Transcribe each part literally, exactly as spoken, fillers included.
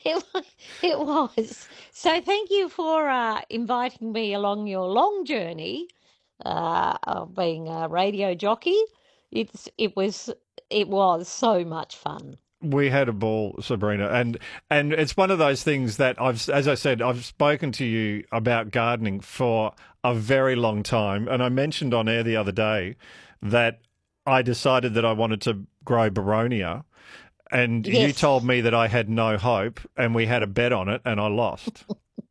It was. It was. So thank you for uh, inviting me along your long journey uh, of being a radio jockey. It's it was it was so much fun. We had a ball, Sabrina, and and it's one of those things that I've, as I said, I've spoken to you about gardening for a very long time, and I mentioned on air the other day that I decided that I wanted to grow Baronia, and you Yes. told me that I had no hope, and we had a bet on it, and I lost.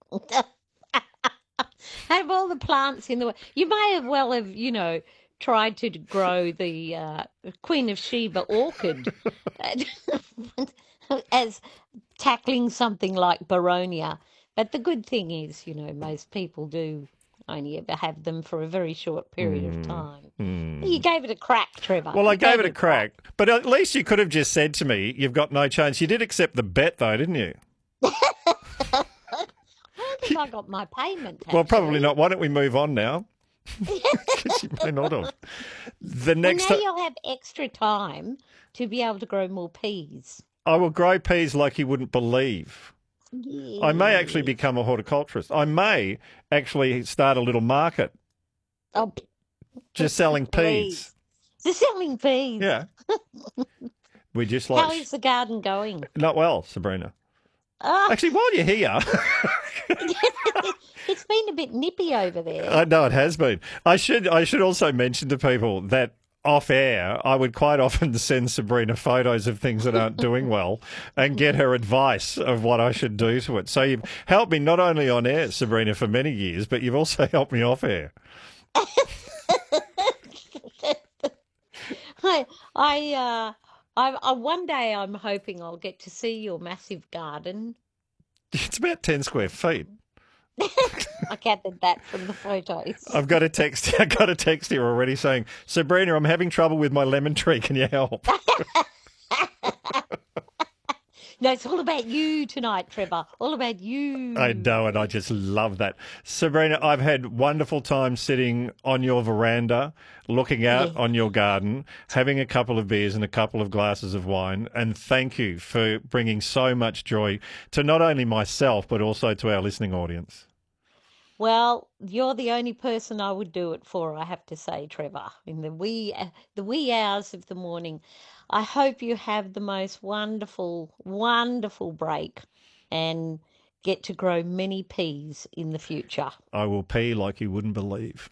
Have all the plants in the world. You may have well have, you know, tried to grow the uh, Queen of Sheba orchid as tackling something like Baronia. But the good thing is, you know, most people do only ever have them for a very short period of Hmm. time. You Hmm. gave it a crack, Trevor. Well, I You gave gave it it a a crack. crack, but at least you could have just said to me, "You've got no chance." You did accept the bet, though, didn't you? I don't think I got my payment, Well, probably actually. not. Why don't we move on now? Because you may not have. The Well, next now time, you'll have extra time to be able to grow more peas. I will grow peas like you wouldn't believe. I may actually Yeah. become a horticulturist. I may actually start a little market Oh, just selling peas. please. The selling peas. Yeah, we just How like is the garden going? not well, Sabrina. Ah, Actually, while you're here, it's been a bit nippy over there. I know it has been. I should I should also mention to people that off air, I would quite often send Sabrina photos of things that aren't doing well and get her advice of what I should do to it. So you've helped me not only on air, Sabrina, for many years, but you've also helped me off air. I, I, uh, I, I, one day I'm hoping I'll get to see your massive garden. It's about ten square feet. I gathered that from the photos. I've got a text. I got a text here already saying, Sabrina, I'm having trouble with my lemon tree. Can you help? No, it's all about you tonight, Trevor. All about I you. know, and I just love that. Sabrina, I've had wonderful time sitting on your veranda, looking out Yeah. on your garden, having a couple of beers and a couple of glasses of wine. And thank you for bringing so much joy to not only myself, but also to our listening audience. Well, you're the only person I would do it for, I have to say, Trevor. In the wee, uh, the wee hours of the morning. I hope you have the most wonderful, wonderful break and get to grow many peas in the future. I will pee like you wouldn't believe.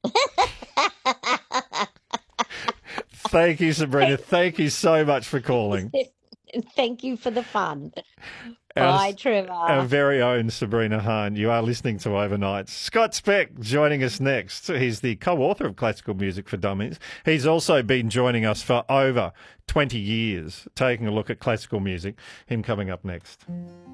Thank you, Sabrina. Thank you so much for calling. Thank you for the fun. Our, Bye, our Trevor. very own Sabrina Hahn. You are listening to Overnights. Scott Speck joining us next. He's the co-author of Classical Music for Dummies. He's also been joining us for over twenty years, taking a look at classical music. Him coming up next.